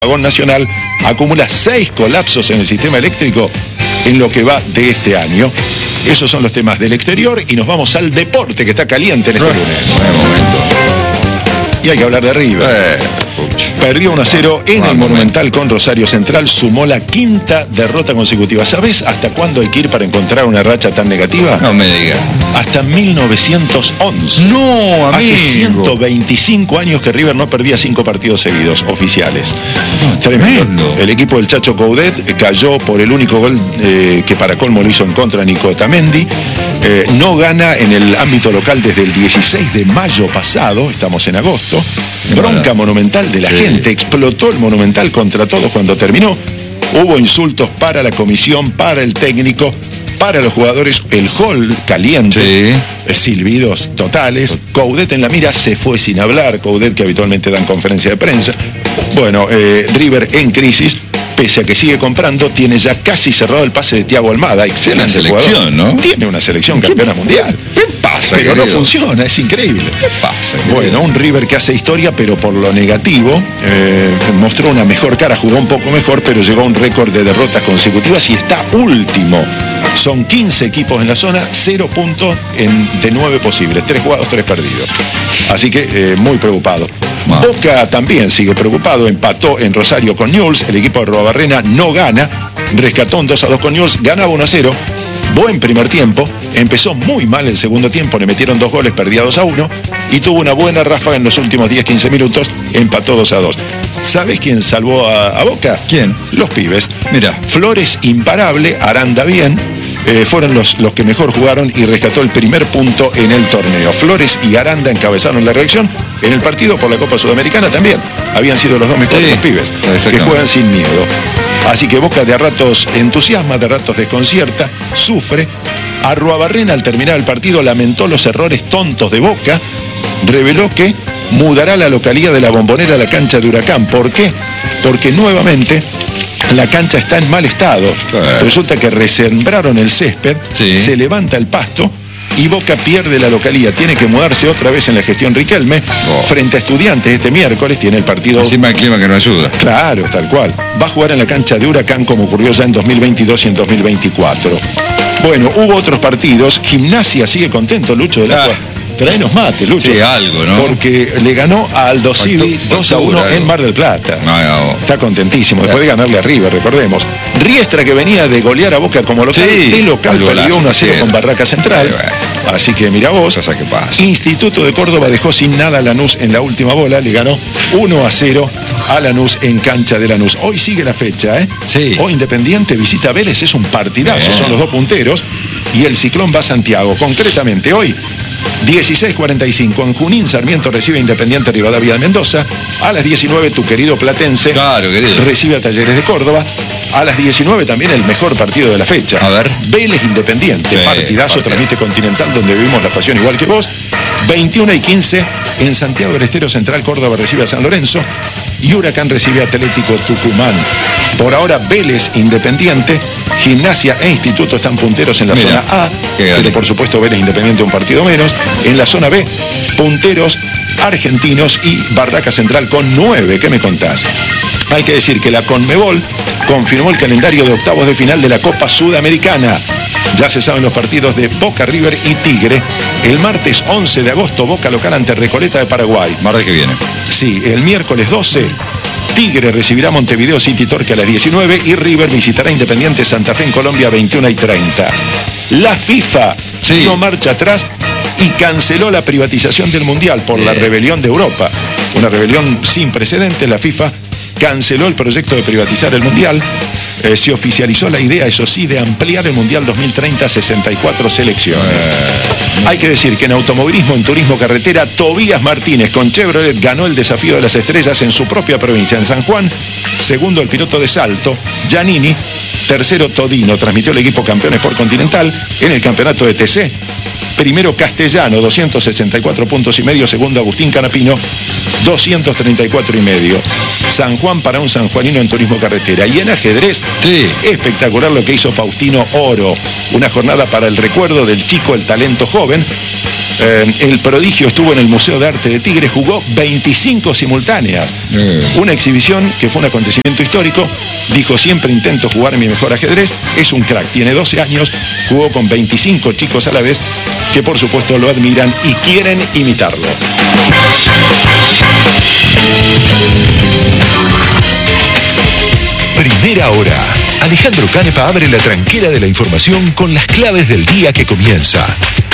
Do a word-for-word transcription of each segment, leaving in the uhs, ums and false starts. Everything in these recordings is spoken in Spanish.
Apagón nacional acumula seis colapsos en el sistema eléctrico en lo que va de este año. Esos son los temas del exterior y nos vamos al deporte que está caliente en este Buen lunes. momento. Y hay que hablar de River. Eh, Perdió uno a cero en Buen el momento. Monumental con Rosario Central, sumó la quinta derrota consecutiva. ¿Sabés hasta cuándo hay que ir para encontrar una racha tan negativa? No me digas. Hasta mil novecientos once. No, amigo. Hace ciento veinticinco años que River no perdía cinco partidos seguidos oficiales. Tremendo. tremendo. El equipo del Chacho Coudet cayó por el único gol eh, que para colmo lo hizo en contra Nico Otamendi. Eh, no gana en el ámbito local desde el dieciséis de mayo pasado, estamos en agosto. Bronca monumental de la Sí. gente, explotó el Monumental contra todos cuando terminó. Hubo insultos para la comisión, para el técnico, para los jugadores, el hall caliente, Sí. silbidos totales. Coudet en la mira, se fue sin hablar. Coudet, que habitualmente dan conferencia de prensa. Bueno, eh, River en crisis, pese a que sigue comprando, tiene ya casi cerrado el pase de Thiago Almada. Excelente Una selección, jugador. ¿no? Tiene una selección campeona mundial. ¿Qué pasa, Pero no querido? funciona, es increíble. ¿Qué pasa, querido? Bueno, un River que hace historia, pero por lo negativo, eh, mostró una mejor cara, jugó un poco mejor, pero llegó a un récord de derrotas consecutivas y está último. Son quince equipos en la zona, cero puntos en, de nueve posibles, tres jugados, tres perdidos. Así que eh, muy preocupado. Wow. Boca también sigue preocupado, empató en Rosario con Newell's, el equipo de Roabarrena no gana, rescató un dos a dos con Newell's, ganaba uno a cero. Buen primer tiempo, empezó muy mal el segundo tiempo, le metieron dos goles, perdía dos a uno y tuvo una buena ráfaga en los últimos diez quince minutos, empató dos a dos. ¿Sabes quién salvó a, a Boca? ¿Quién? Los pibes. Mira. Flores imparable, Aranda bien, eh, fueron los, los que mejor jugaron y rescató el primer punto en el torneo. Flores y Aranda encabezaron la reacción en el partido por la Copa Sudamericana también. Habían sido los dos mejores Sí, los pibes, que exactamente. juegan sin miedo. Así que Boca de a ratos entusiasma, de a ratos desconcierta, sufre. Arruabarrena al terminar el partido lamentó los errores tontos de Boca, reveló que mudará la localidad de la Bombonera a la cancha de Huracán. ¿Por qué? Porque nuevamente la cancha está en mal estado. Sí. Resulta que resembraron el césped, Sí. se levanta el pasto y Boca pierde la localidad. Tiene que mudarse otra vez en la gestión Riquelme. Oh. Frente a Estudiantes este miércoles tiene el partido. Encima el clima que no ayuda. Claro, tal cual. Va a jugar en la cancha de Huracán como ocurrió ya en dos mil veintidós y en dos mil veinticuatro. Bueno, hubo otros partidos. Gimnasia sigue contento, Lucho del Agua. Ah. Traenos mate, Lucho. Sí, algo, ¿no? Porque le ganó a Aldo Civi Factu- dos a uno factura, en algo. Mar del Plata. No, no. Está contentísimo, después de ganarle a River, recordemos. Riestra, que venía de golear a Boca como local, Sí, de local al golazo, perdió uno a cero sí. con Barraca Central. Sí, bueno. Así que mira vos. Cosa que pasa. Instituto de Córdoba dejó sin nada a Lanús en la última bola, le ganó uno a cero a Lanús en cancha de Lanús. Hoy sigue la fecha, ¿eh? Sí. Hoy Independiente visita a Vélez, es un partidazo, Bien. son los dos punteros. Y el Ciclón va a Santiago. Concretamente hoy, dieciséis cuarenta y cinco, en Junín, Sarmiento recibe a Independiente Rivadavia de Mendoza. A las diecinueve, tu querido Platense Claro, querido. recibe a Talleres de Córdoba. A las diecinueve también el mejor partido de la fecha. A ver. Vélez Independiente, Sí, partidazo, partidazo. transmite Continental, donde vivimos la pasión igual que vos. veintiuno y quince, en Santiago del Estero Central, Córdoba recibe a San Lorenzo. Y Huracán recibe a Atlético Tucumán. Por ahora, Vélez Independiente, Gimnasia e Instituto están punteros en la Mira, zona A, qué gane. pero por supuesto Vélez Independiente un partido menos. En la zona B, punteros Argentinos y Barraca Central con nueve. ¿Qué me contás? Hay que decir que la Conmebol confirmó el calendario de octavos de final de la Copa Sudamericana. Ya se saben los partidos de Boca, River y Tigre. El martes once de agosto, Boca local ante Recoleta de Paraguay. Martes que viene. Sí, el miércoles doce, Tigre recibirá a Montevideo City Torque a las diecinueve y River visitará Independiente Santa Fe en Colombia a veintiuna y treinta. La FIFA Sí. no marcha atrás y canceló la privatización del Mundial por la Bien. rebelión de Europa. Una rebelión sin precedentes. La FIFA canceló el proyecto de privatizar el Mundial. Eh, se oficializó la idea, eso sí, de ampliar el Mundial dos mil treinta a sesenta y cuatro selecciones. Hay que decir que en automovilismo, en turismo carretera, Tobías Martínez con Chevrolet ganó el desafío de las estrellas en su propia provincia, en San Juan. Segundo, el piloto de salto, Giannini. Tercero, Todino, transmitió el equipo campeones por Continental en el campeonato de T C. Primero, Castellano, doscientos sesenta y cuatro puntos y medio. Segundo, Agustín Canapino, doscientos treinta y cuatro y medio. San Juan para un sanjuanino en turismo carretera. Y en ajedrez, Sí. espectacular lo que hizo Faustino Oro. Una jornada para el recuerdo del chico, el talento joven. Eh, el prodigio estuvo en el Museo de Arte de Tigre, jugó veinticinco simultáneas. Eh. Una exhibición que fue un acontecimiento histórico. Dijo, siempre intento jugar mi mejor ajedrez. Es un crack, tiene doce años, jugó con veinticinco chicos a la vez, que por supuesto lo admiran y quieren imitarlo. Primera hora. Alejandro Canepa abre la tranquera de la información con las claves del día que comienza.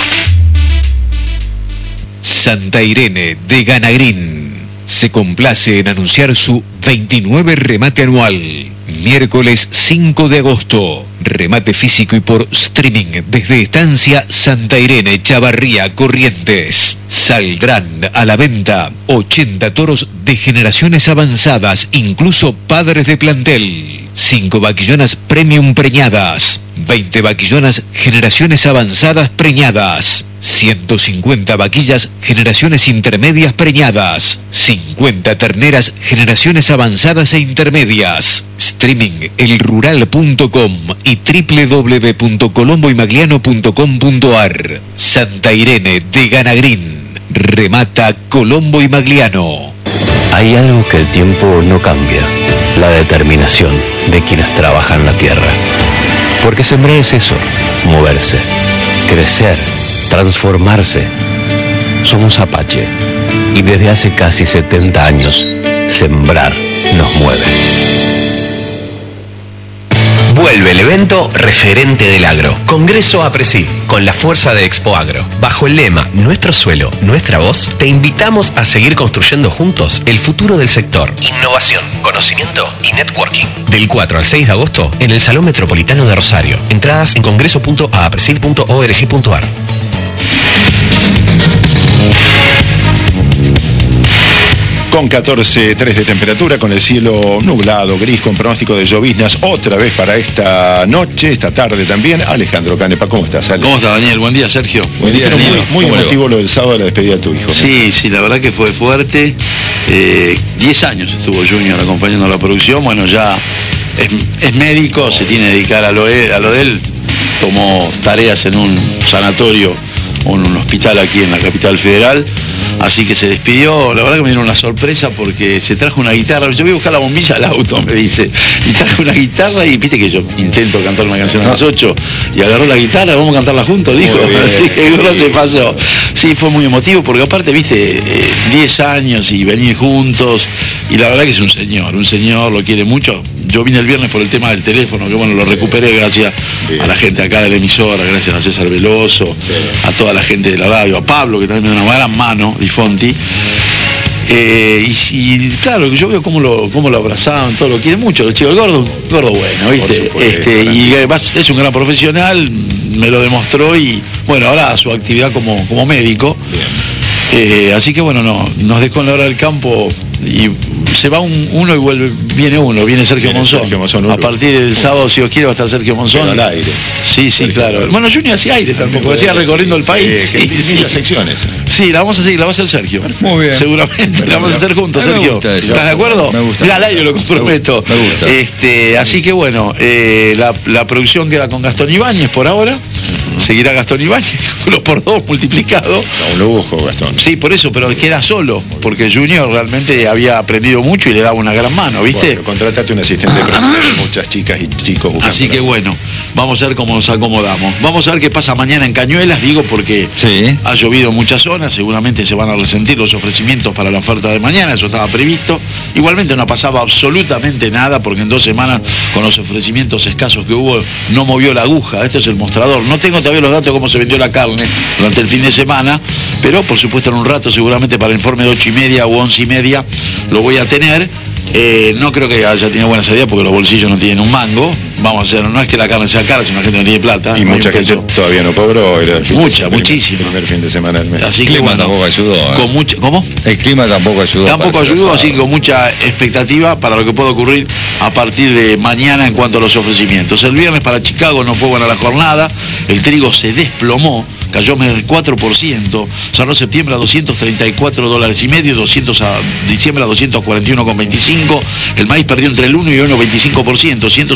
Santa Irene de Ganagrín se complace en anunciar su veintinueve remate anual. Miércoles cinco de agosto. Remate físico y por streaming desde Estancia Santa Irene, Chavarría, Corrientes. Saldrán a la venta ochenta toros de generaciones avanzadas, incluso padres de plantel. cinco vaquillonas premium preñadas. veinte vaquillonas generaciones avanzadas preñadas. ciento cincuenta vaquillas generaciones intermedias preñadas. cincuenta terneras generaciones avanzadas e intermedias. Streaming elrural punto com y doble u doble u doble u punto colombo y magliano punto com punto ar. Santa Irene de Ganagrín. Remata Colombo y Magliano. Hay algo que el tiempo no cambia: la determinación de quienes trabajan la tierra. Porque sembrar es eso, moverse, crecer, transformarse. Somos Apache y desde hace casi setenta años, sembrar nos mueve. Vuelve el evento referente del agro. Congreso APRESID, con la fuerza de Expo Agro. Bajo el lema Nuestro suelo, nuestra voz, te invitamos a seguir construyendo juntos el futuro del sector. Innovación, conocimiento y networking. Del cuatro al seis de agosto en el Salón Metropolitano de Rosario. Entradas en congreso punto apresid punto org punto ar. Con catorce punto tres de temperatura, con el cielo nublado, gris, con pronóstico de lloviznas otra vez para esta noche, esta tarde también. Alejandro Canepa, ¿cómo estás, Ale? ¿Cómo estás, Daniel? Buen día, Sergio. Buen día, Daniel. Muy, muy emotivo lo del sábado de la despedida de tu hijo, ¿no? Sí, sí, la verdad que fue fuerte. Eh, diez años estuvo Junior acompañando la producción. Bueno, ya es, es médico, se tiene que dedicar a lo, a lo de él. Tomó tareas en un sanatorio o en un hospital aquí en la capital federal. Así que se despidió. La verdad que me dieron una sorpresa porque se trajo una guitarra. Yo voy a buscar la bombilla al auto, me dice. Y trajo una guitarra y viste que yo intento cantar una canción a las ocho. Y agarró la guitarra, vamos a cantarla juntos, dijo. Así que no se pasó. Sí, fue muy emotivo porque aparte, viste, eh, diez años y venir juntos. Y la verdad que es un señor, un señor, lo quiere mucho. Yo vine el viernes por el tema del teléfono, que bueno, lo recuperé gracias Bien. a la gente acá de la emisora, gracias a César Veloso, Bien. a toda la gente de la radio, a Pablo, que también me dio una gran mano, Di Fonti. Eh, y, y claro, yo veo cómo lo, cómo lo abrazaban, todo lo quiere mucho, los chicos, el gordo, gordo bueno, ¿viste? Supuesto, este, y es un gran profesional, me lo demostró y bueno, ahora su actividad como, como médico. Eh, así que bueno, no, nos dejó en la hora del campo y se va un, uno y vuelve, viene uno, viene Sergio viene Monzón. Sergio Monzón a partir del sábado, si Dios quiere, va a estar Sergio Monzón. Al aire. Sí, sí, claro. Aire. Bueno, Junior hacía aire también, porque hacía recorriendo el país. Sí, sí, sí. Las secciones. Sí, la vamos a seguir, la va a hacer Sergio. Muy bien. Seguramente, la vamos a hacer juntos, Sergio. ¿Estás de acuerdo? Me gusta. Mira, al aire lo comprometo. Me gusta. Este, así que bueno, eh, la, la producción queda con Gastón Ibáñez por ahora. Uh-huh. Seguirá Gastón Ibáñez, uno por dos multiplicado. No, un lujo, Gastón. Sí, por eso, pero queda solo, porque Junior realmente había aprendido mucho y le daba una gran mano, ¿viste? Bueno, contratate un asistente de producción, muchas chicas y chicos buscando. Así que bueno, vamos a ver cómo nos acomodamos. Vamos a ver qué pasa mañana en Cañuelas, digo, porque sí. ha llovido en muchas zonas, seguramente se van a resentir los ofrecimientos para la oferta de mañana, eso estaba previsto. Igualmente no pasaba absolutamente nada, porque en dos semanas, con los ofrecimientos escasos que hubo, no movió la aguja. Este es el mostrador. No tengo todavía los datos de cómo se vendió la carne durante el fin de semana, pero por supuesto en un rato, seguramente para el informe de ocho y media o once y media, lo voy a tener. Eh, no creo que haya tenido buena salida porque los bolsillos no tienen un mango. Vamos a hacer, no es que la carne sea cara, sino la gente no tiene plata. Y no mucha gente todavía no cobró. Era el fin mucha, de, muchísima. El primer fin de semana del mes. Así el que clima bueno, tampoco ayudó. ¿eh? Con mucha, ¿Cómo? El clima tampoco ayudó. Tampoco ayudó, así que con mucha expectativa para lo que pueda ocurrir a partir de mañana en cuanto a los ofrecimientos. El viernes para Chicago no fue buena la jornada, el trigo se desplomó, cayó menos del cuatro por ciento, cerró septiembre a doscientos treinta y cuatro dólares y medio, doscientos a diciembre a doscientos cuarenta y uno con veinticinco, el maíz perdió entre el uno y el uno coma veinticinco por ciento, ciento setenta y tres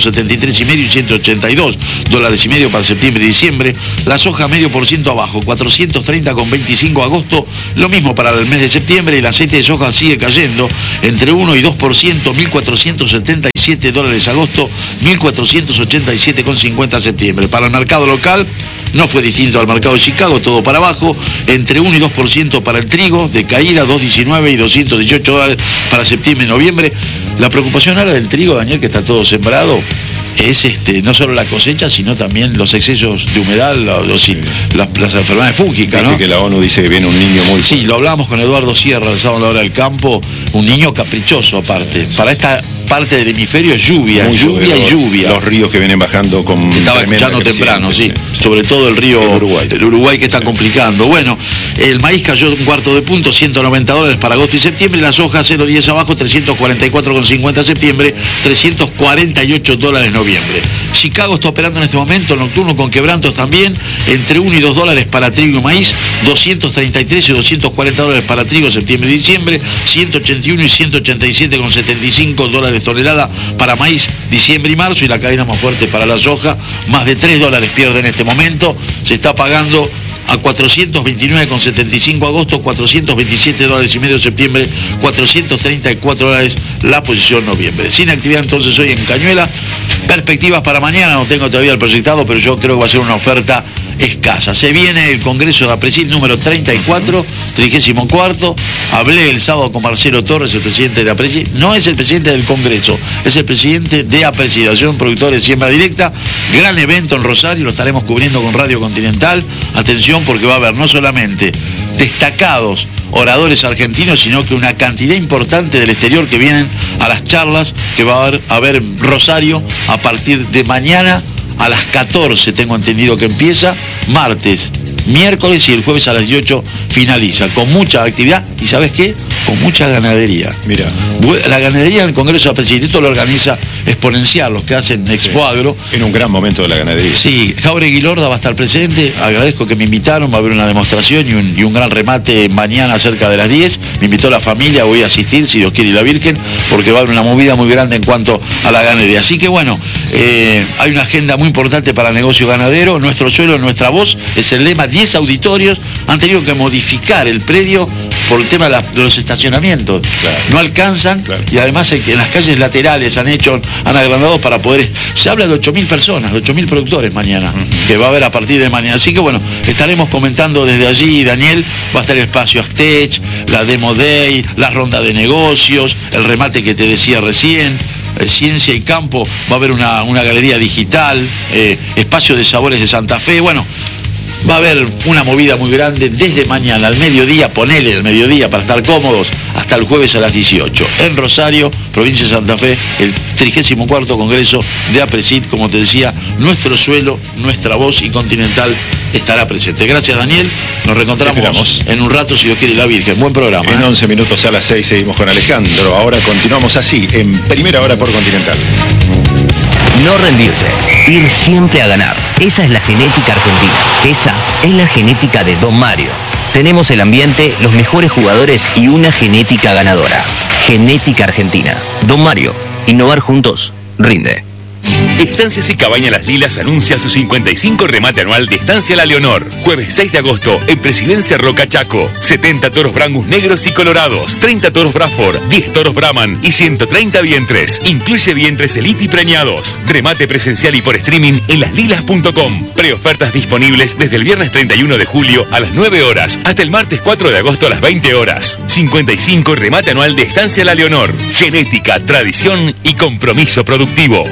tres y medio y ciento ochenta y dos dólares y medio para septiembre y diciembre. La soja medio por ciento abajo, cuatrocientos treinta con veinticinco agosto, lo mismo para el mes de septiembre. Y el aceite de soja sigue cayendo entre uno y dos por ciento, mil cuatrocientos setenta y siete dólares agosto, mil cuatrocientos ochenta y siete con cincuenta septiembre. Para el mercado local no fue distinto al mercado de Chicago, todo para abajo, entre uno y dos por ciento para el trigo, de caída, doscientos diecinueve y doscientos dieciocho dólares para septiembre y noviembre. La preocupación ahora del trigo, Daniel, que está todo sembrado, es este, no solo la cosecha, sino también los excesos de humedad, los, los, las, las enfermedades fúngicas, ¿no? Que la ONU dice que viene un niño muy... Sí, lo hablamos con Eduardo Sierra el sábado a la hora del campo, un niño caprichoso aparte. Para esta parte del hemisferio es lluvia, muy lluvia y lluvia. Los ríos que vienen bajando con... Estaba escuchando temprano, sí, sí, sobre todo el río el Uruguay, el Uruguay que está sí. complicando. Bueno, el maíz cayó un cuarto de punto, ciento noventa dólares para agosto y septiembre. La soja cero coma diez abajo, trescientos cuarenta y cuatro con cincuenta septiembre, trescientos cuarenta y ocho dólares noviembre. Chicago está operando en este momento nocturno con quebrantos también, entre uno y dos dólares para trigo y maíz, doscientos treinta y tres y doscientos cuarenta dólares para trigo septiembre y diciembre, ciento ochenta y uno y ciento ochenta y siete con setenta y cinco dólares tonelada para maíz diciembre y marzo. Y la cadena más fuerte para la soja, más de tres dólares pierde en este momento, se está pagando a cuatrocientos veintinueve con setenta y cinco agosto, cuatrocientos veintisiete dólares y medio septiembre, cuatrocientos treinta y cuatro dólares la posición noviembre. Sin actividad entonces hoy en Cañuela. Perspectivas para mañana, no tengo todavía el proyectado, pero yo creo que va a ser una oferta escasa. Se viene el Congreso de APRESID número treinta y cuatro, trigésimo cuarto. Hablé el sábado con Marcelo Torres, el presidente de APRESID. No es el presidente del Congreso, es el presidente de APRESID, Asociación Productores de Siembra Directa. Gran evento en Rosario, lo estaremos cubriendo con Radio Continental. Atención, porque va a haber no solamente destacados oradores argentinos, sino que una cantidad importante del exterior que vienen a las charlas que va a haber, a haber en Rosario a partir de mañana a las catorce, tengo entendido que empieza, martes, miércoles y el jueves a las dieciocho finaliza, con mucha actividad y ¿sabes qué? Con mucha ganadería. Mira. La ganadería en el Congreso de APRESID, esto lo organiza Exponencial, los que hacen Expo Agro. Sí, en un gran momento de la ganadería. Sí, Jauregui Lorda va a estar presente, agradezco que me invitaron, va a haber una demostración y un, y un gran remate mañana cerca de las diez. Me invitó la familia, voy a asistir, si Dios quiere y la Virgen, porque va a haber una movida muy grande en cuanto a la ganadería. Así que bueno, eh, hay una agenda muy importante para el negocio ganadero. Nuestro suelo, nuestra voz, es el lema. diez auditorios han tenido que modificar el predio por el tema de, la, de los estacionamientos. Claro. No alcanzan, claro. Y además en, en las calles laterales han hecho, han agrandado para poder... Se habla de ocho mil personas, de ocho mil productores mañana, uh-huh. que va a haber a partir de mañana. Así que bueno, estaremos comentando desde allí, Daniel, va a estar el espacio Aztech, la Demo Day, la ronda de negocios, el remate que te decía recién, eh, Ciencia y Campo, va a haber una, una galería digital, eh, espacio de sabores de Santa Fe, bueno... Va a haber una movida muy grande desde mañana al mediodía, ponele el mediodía para estar cómodos, hasta el jueves a las dieciocho. En Rosario, provincia de Santa Fe, el trigésimo cuarto Congreso de APRESID, como te decía, nuestro suelo, nuestra voz y Continental estará presente. Gracias, Daniel. Nos reencontramos Esperamos. en un rato, si Dios quiere, la Virgen. Buen programa. En ¿eh? once minutos a las seis seguimos con Alejandro. Ahora continuamos así, en primera hora por Continental. No rendirse, ir siempre a ganar. Esa es la genética argentina. Esa es la genética de Don Mario. Tenemos el ambiente, los mejores jugadores y una genética ganadora. Genética argentina. Don Mario, innovar juntos, rinde. Estancias y Cabañas Las Lilas anuncia su cincuenta y cinco remate anual de Estancia La Leonor. Jueves seis de agosto en Presidencia Roca Chaco. setenta toros Brangus negros y colorados, treinta toros Bradford, diez toros Brahman y ciento treinta vientres. Incluye vientres Elite y preñados. Remate presencial y por streaming en las lilas punto com. Preofertas disponibles desde el viernes treinta y uno de julio a las nueve horas hasta el martes cuatro de agosto a las veinte horas. cincuenta y cinco remate anual de Estancia La Leonor. Genética, tradición y compromiso productivo.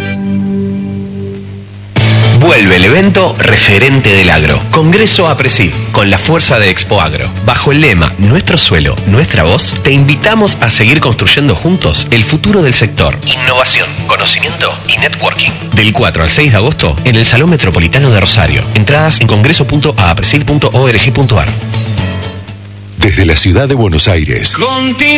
Vuelve el evento referente del agro. Congreso APRESID, con la fuerza de Expo Agro. Bajo el lema Nuestro suelo, nuestra voz, te invitamos a seguir construyendo juntos el futuro del sector. Innovación, conocimiento y networking. Del cuatro al seis de agosto en el Salón Metropolitano de Rosario. Entradas en congreso punto apresid punto org punto ar. Desde la ciudad de Buenos Aires. Continental.